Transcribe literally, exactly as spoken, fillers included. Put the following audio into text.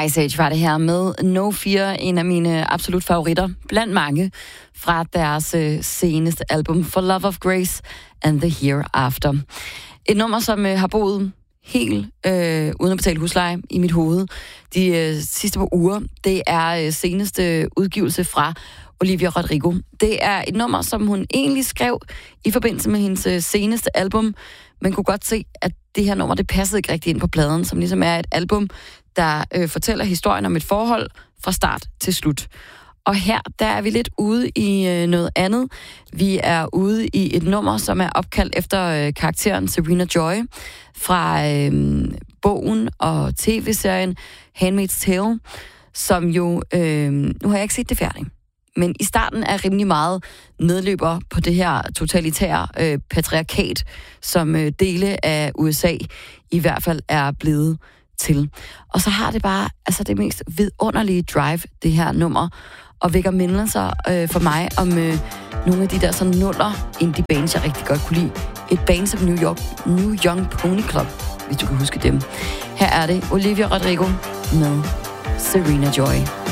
Ice Age var det her med No Fear, en af mine absolut favoritter, blandt mange, fra deres øh, seneste album For Love of Grace and The Hereafter. Et nummer, som øh, har boet helt øh, uden at betale husleje i mit hoved de øh, sidste par uger. Det er øh, seneste udgivelse fra Olivia Rodrigo. Det er et nummer, som hun egentlig skrev i forbindelse med hendes øh, seneste album. Man kunne godt se, at det her nummer, det passede ikke rigtig ind på pladen, som ligesom er et album, der øh, fortæller historien om et forhold fra start til slut. Og her, der er vi lidt ude i øh, noget andet. Vi er ude i et nummer, som er opkaldt efter øh, karakteren Serena Joy fra øh, bogen og tv-serien Handmaid's Tale, som jo, øh, nu har jeg ikke set det færdigt, men i starten er rimelig meget nedløber på det her totalitære øh, patriarkat, som øh, dele af U S A i hvert fald er blevet til. Og så har det bare altså det mest vidunderlige drive, det her nummer, og vækker mindelser øh, for mig om øh, nogle af de der sådan nuller indie bands, jeg rigtig godt kunne lide. Et band som New York, New Young Pony Club, hvis du kan huske dem. Her er det Olivia Rodrigo med Serena Joy.